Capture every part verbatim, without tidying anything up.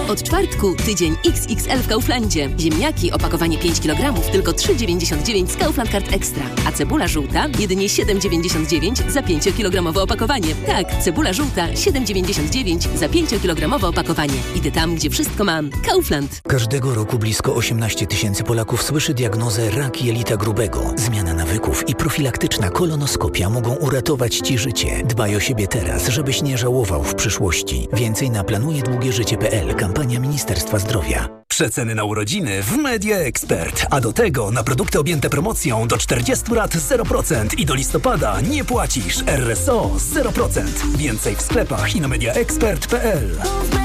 Od czwartku tydzień iks iks el w Kauflandzie. Ziemniaki opakowanie pięć kilogramów tylko trzy dziewięćdziesiąt dziewięć z Kaufland Card Extra. A cebula żółta jedynie siedem dziewięćdziesiąt dziewięć za pięciokilogramowe opakowanie. Tak, cebula żółta siedem dziewięćdziesiąt dziewięć za pięciokilogramowe opakowanie. Idę tam, gdzie wszystko mam. Kaufland. Każdego roku blisko osiemnaście tysięcy Polaków słyszy diagnozę rak jelita grubego. Zmiana nawyków i profilaktyczna kolonoskopia mogą uratować Ci życie. Dbaj o siebie teraz, żebyś nie żałował w przyszłości. Więcej na planuje długie życie kropka pe el. Kampania Ministerstwa Zdrowia. Przeceny na urodziny w Media Expert. A do tego na produkty objęte promocją do czterdziestu lat zero procent i do listopada nie płacisz. R S O zero procent. Więcej w sklepach i na media expert kropka pe el.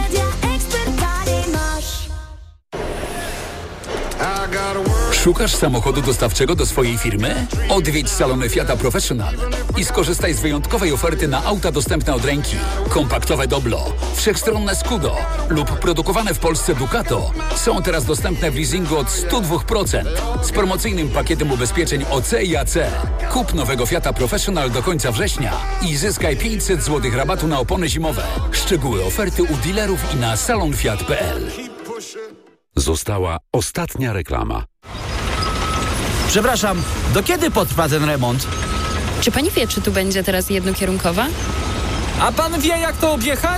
Szukasz samochodu dostawczego do swojej firmy? Odwiedź salony Fiata Professional i skorzystaj z wyjątkowej oferty na auta dostępne od ręki. Kompaktowe Doblo, wszechstronne Scudo lub produkowane w Polsce Ducato są teraz dostępne w leasingu od sto dwa procent z promocyjnym pakietem ubezpieczeń O C i A C. Kup nowego Fiata Professional do końca września i zyskaj pięćset złotych rabatu na opony zimowe. Szczegóły oferty u dealerów i na salon fiat kropka pe el. Została ostatnia reklama. Przepraszam, do kiedy potrwa ten remont? Czy pani wie, czy tu będzie teraz jednokierunkowa? A pan wie, jak to objechać?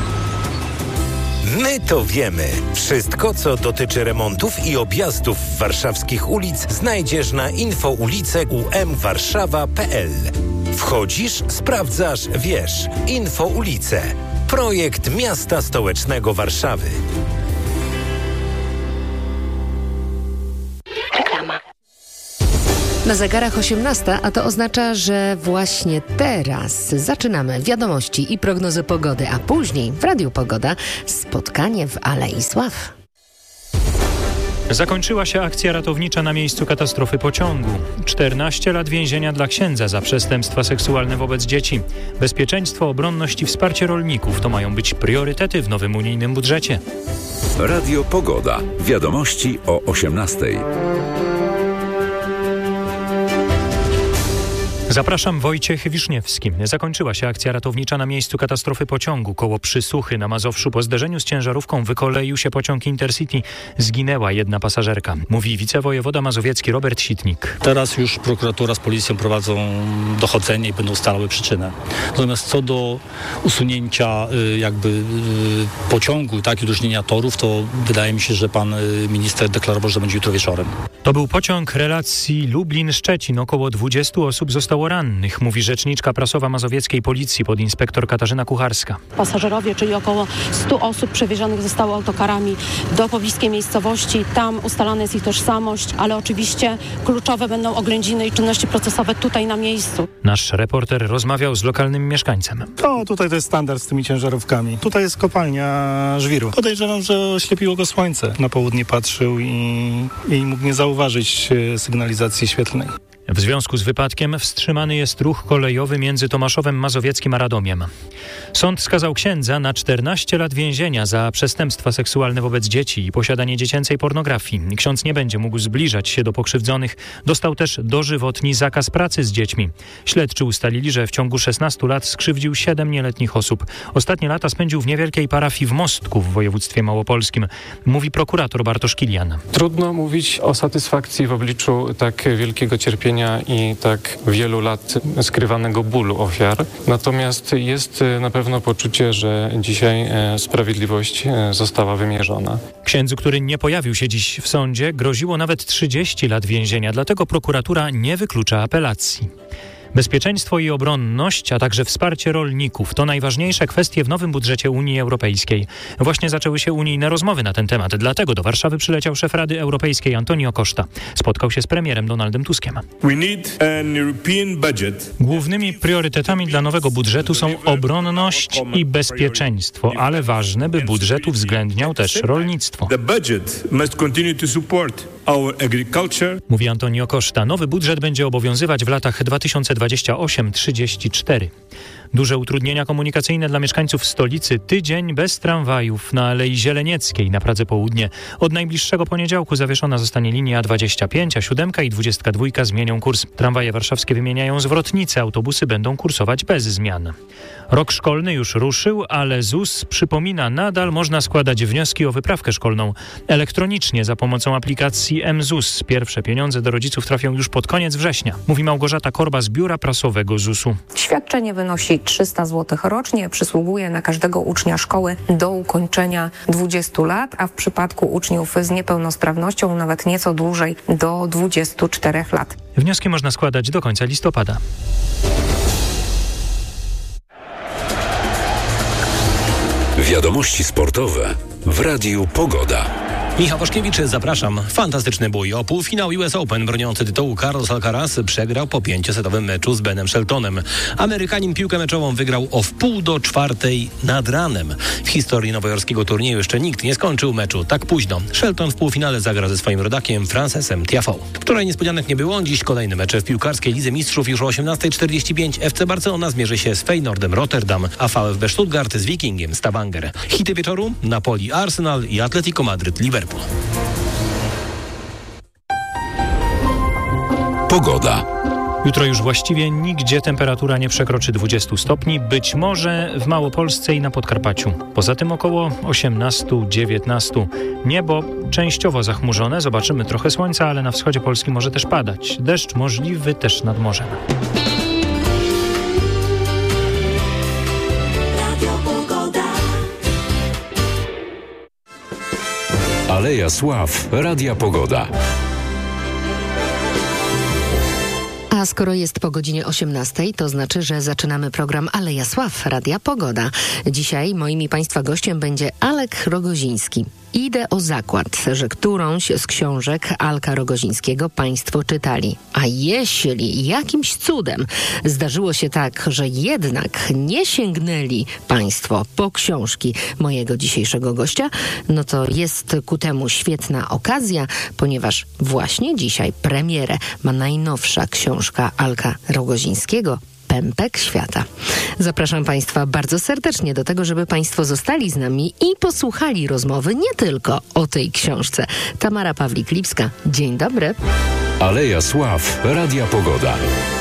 My to wiemy. Wszystko, co dotyczy remontów i objazdów warszawskich ulic, znajdziesz na infoulice u m warszawa kropka pe el. Wchodzisz, sprawdzasz, wiesz. Infoulice. Projekt Miasta Stołecznego Warszawy. Na zegarach osiemnasta, a to oznacza, że właśnie teraz zaczynamy wiadomości i prognozy pogody, a później w Radiu Pogoda spotkanie w Alei Sław. Zakończyła się akcja ratownicza na miejscu katastrofy pociągu. czternaście lat więzienia dla księdza za przestępstwa seksualne wobec dzieci. Bezpieczeństwo, obronność i wsparcie rolników to mają być priorytety w nowym unijnym budżecie. Radio Pogoda. Wiadomości o osiemnastej. Zapraszam, Wojciech Wiszniewski. Zakończyła się akcja ratownicza na miejscu katastrofy pociągu. Koło Przysuchy na Mazowszu po zderzeniu z ciężarówką wykoleił się pociąg Intercity. Zginęła jedna pasażerka. Mówi wicewojewoda mazowiecki Robert Sitnik. Teraz już prokuratura z policją prowadzą dochodzenie i będą ustalały przyczynę. Natomiast co do usunięcia y, jakby y, pociągu, tak, i udrożnienia torów, to wydaje mi się, że pan y, minister deklarował, że to będzie jutro wieczorem. To był pociąg relacji Lublin-Szczecin. Około dwudziestu osób zostało rannych, mówi rzeczniczka prasowa mazowieckiej policji podinspektor Katarzyna Kucharska. Pasażerowie, czyli około stu osób przewiezionych zostało autokarami do pobliskiej miejscowości. Tam ustalana jest ich tożsamość, ale oczywiście kluczowe będą oględziny i czynności procesowe tutaj na miejscu. Nasz reporter rozmawiał z lokalnym mieszkańcem. To tutaj to jest standard z tymi ciężarówkami. Tutaj jest kopalnia żwiru. Podejrzewam, że oślepiło go słońce. Na południe patrzył i, i mógł nie zauważyć sygnalizacji świetlnej. W związku z wypadkiem wstrzymany jest ruch kolejowy między Tomaszowem Mazowieckim a Radomiem. Sąd skazał księdza na czternaście lat więzienia za przestępstwa seksualne wobec dzieci i posiadanie dziecięcej pornografii. Ksiądz nie będzie mógł zbliżać się do pokrzywdzonych. Dostał też dożywotni zakaz pracy z dziećmi. Śledczy ustalili, że w ciągu szesnastu lat skrzywdził siedem nieletnich osób. Ostatnie lata spędził w niewielkiej parafii w Mostku w województwie małopolskim. Mówi prokurator Bartosz Kilian. Trudno mówić o satysfakcji w obliczu tak wielkiego cierpienia i tak wielu lat skrywanego bólu ofiar. Natomiast jest na pewno poczucie, że dzisiaj sprawiedliwość została wymierzona. Księdzu, który nie pojawił się dziś w sądzie, groziło nawet trzydzieści lat więzienia, dlatego prokuratura nie wyklucza apelacji. Bezpieczeństwo i obronność, a także wsparcie rolników to najważniejsze kwestie w nowym budżecie Unii Europejskiej. Właśnie zaczęły się unijne rozmowy na ten temat, dlatego do Warszawy przyleciał szef Rady Europejskiej Antonio Costa. Spotkał się z premierem Donaldem Tuskiem. Głównymi priorytetami dla nowego budżetu są obronność i bezpieczeństwo, ale ważne, by budżet uwzględniał też rolnictwo. Mówi Antonio Costa. Nowy budżet będzie obowiązywać w latach dwa tysiące dwudziestym ósmym do trzydziestego czwartego. Duże utrudnienia komunikacyjne dla mieszkańców stolicy. Tydzień bez tramwajów na Alei Zielenieckiej na Pradze Południe. Od najbliższego poniedziałku zawieszona zostanie linia dwadzieścia pięć, a siódemka i dwudziestka dwójka zmienią kurs. Tramwaje warszawskie wymieniają zwrotnice, autobusy będą kursować bez zmian. Rok szkolny już ruszył, ale Z U S przypomina, nadal można składać wnioski o wyprawkę szkolną elektronicznie za pomocą aplikacji M Z U S. Pierwsze pieniądze do rodziców trafią już pod koniec września, mówi Małgorzata Korba z Biura Prasowego Z U S u. Świadczenie wynosi trzysta złotych rocznie, przysługuje na każdego ucznia szkoły do ukończenia dwudziestu lat, a w przypadku uczniów z niepełnosprawnością nawet nieco dłużej, do dwudziestu czterech lat. Wnioski można składać do końca listopada. Wiadomości sportowe w Radiu Pogoda. Michał Waszkiewicz, zapraszam. Fantastyczny bój o półfinał U S Open. Broniący tytułu Carlos Alcaraz przegrał po pięciosetowym meczu z Benem Sheltonem. Amerykanin piłkę meczową wygrał o wpół do czwartej nad ranem. W historii nowojorskiego turnieju jeszcze nikt nie skończył meczu tak późno. Shelton w półfinale zagra ze swoim rodakiem Francesem Tiafoe. Wczoraj niespodzianek nie było, dziś kolejny mecz w piłkarskiej Lidze Mistrzów. Już o osiemnasta czterdzieści pięć F C Barcelona zmierzy się z Feyenoordem Rotterdam, a V F B Stuttgart z Wikingiem Stavanger. Hity wieczoru: Napoli Arsenal i Atletico Madryt Liverpool. Pogoda. Jutro już właściwie nigdzie temperatura nie przekroczy dwudziestu stopni, być może w Małopolsce i na Podkarpaciu. Poza tym około osiemnaście dziewiętnaście. Niebo częściowo zachmurzone, zobaczymy trochę słońca, ale na wschodzie Polski może też padać. Deszcz możliwy też nad morzem. Aleja Sław, Radia Pogoda. A skoro jest po godzinie osiemnastej, to znaczy, że zaczynamy program Aleja Sław, Radia Pogoda. Dzisiaj moim i Państwa gościem będzie Alek Rogoziński. Idę o zakład, że którąś z książek Alka Rogozińskiego Państwo czytali. A jeśli jakimś cudem zdarzyło się tak, że jednak nie sięgnęli Państwo po książki mojego dzisiejszego gościa, no to jest ku temu świetna okazja, ponieważ właśnie dzisiaj premierę ma najnowsza książka Alka Rogozińskiego, Pępek Świata. Zapraszam Państwa bardzo serdecznie do tego, żeby Państwo zostali z nami i posłuchali rozmowy nie tylko o tej książce. Tamara Pawlik-Lipska, dzień dobry. Aleja Sław, Radia Pogoda.